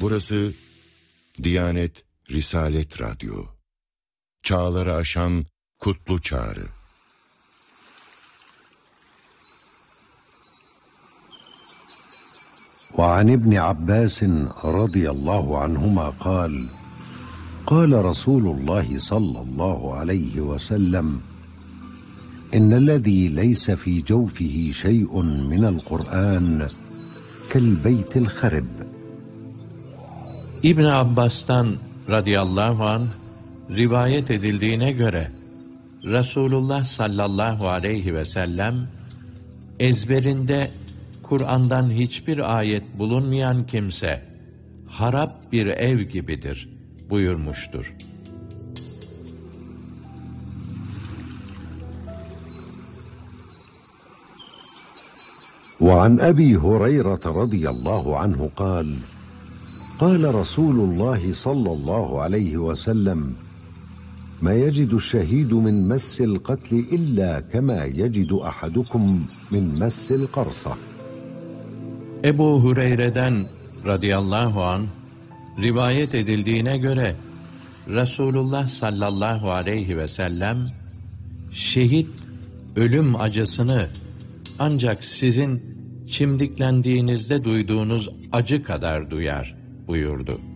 Burası Diyanet Risalet Radyo. Çağları aşan kutlu çağrı. وعن ابن عباس رضي الله عنهما قال قال رسول الله صلى الله عليه وسلم إن الذي ليس في جوفه شيء من القرآن كالبيت الخرب. İbn Abbas'tan radıyallahu anh rivayet edildiğine göre Resulullah sallallahu aleyhi ve sellem ezberinde Kur'an'dan hiçbir ayet bulunmayan kimse harap bir ev gibidir buyurmuştur. وعن أبي هريرة رضي الله عنه قال قال رسول الله صلى الله عليه وسلم ما يجد الشهيد من مس القتل إلا كما يجد أحدكم من مس القرصة. Ebu Hureyre'den radıyallahu anh rivayet edildiğine göre Resulullah sallallahu aleyhi ve sellem şehit ölüm acısını ancak sizin çimdiklendiğinizde duyduğunuz acı kadar duyar buyurdu.